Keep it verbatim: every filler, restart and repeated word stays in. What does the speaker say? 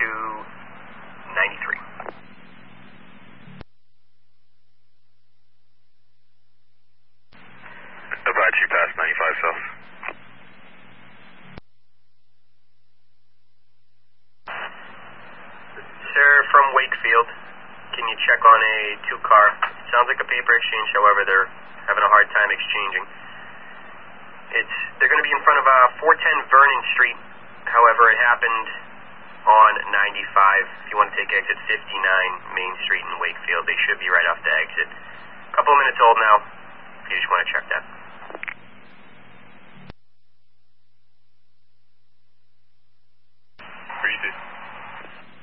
ninety-three. Apache past ninety-five south. Sir, from Wakefield, can you check on a two-car? It sounds like a paper exchange, however, they're having a hard time exchanging. It's They're going to be in front of uh, four ten Vernon Street. However, it happened on ninety-five. If you want to take exit fifty-nine Main Street in Wakefield, they should be right off the exit. A couple of minutes old now, if you just want to check that.